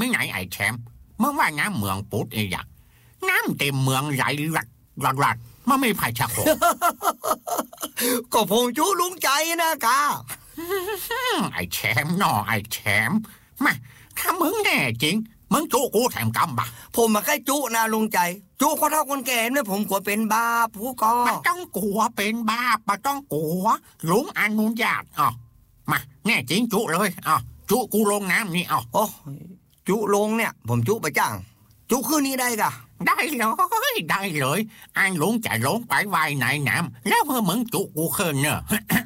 ไม่ไหนไอ้แชมป์เมื่อว่าน้ำเมืองปุ๊ดไอ้ยักน้ำเต็มเมืองไหลหลักมันไม่ไผ่ชะโคก็ผมจุลุงใจนะกาไอ้แชมป์นอไอ้แชมป์มาถ้ามึงแน่จริงมึงจูกูแถมกำบะผมมาแค่จุนะลุงใจจุคนเฒ่าคนแก่เนี่ยผมกลัวเป็นบ้าผู้กอไม่ต้องกลัวเป็นบ้าไม่ต้องกลัวลุงอนุญาตอ๋อมาแน่จริงจุเลยอ๋อจุกูลงน้ำนี่อ๋อโอ้จุลงเนี่ยผมจุประจ้างจุคืนนี้ได้กะได้เลยอันลุงจะลงไปว่ายในน้ำแล้วเมื่อมึงจุกูขึ้นเนอะ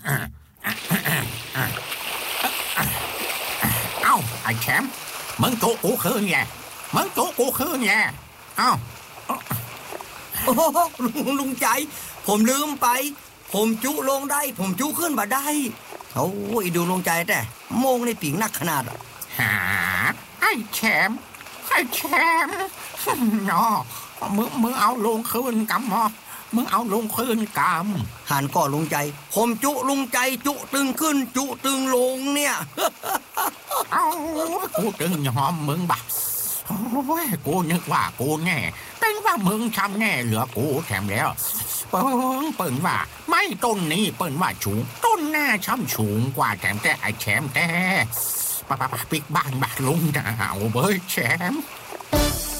เอ้าไอ้แชมป์มึงจุกูขึ้นแย่มึงจุกูขึ้นแย่เอ้าโอ้ลุงใจผมลืมไปผมจุลงได้ผมจุขึ้นมาได้โอ้ยดูลุงใจแต่โมงในปิ่งนักขนาดหาไอ้แชมป์เนาะมึงเอาลงคืนกำมอมึงเอาลงคืนกำหันก่อลุงใจผมจุลุงใจจุตึงขึ้นจุตึงลงเนี่ยเอากูตึงยอมมึงบักโอ้ยกูนึกว่ากูแน่เป็นว่ามึงทำแน่เหลือกูแถมแล้วเปิ้นว่าไม่ต้นนี้เปิ้นว่าสูงต้นหน้าช้ำสูงกว่าแถมแต่ไอ้แชมป์แต่ปะปิกบ้านบักลุงดาวเบ้ยแชมป์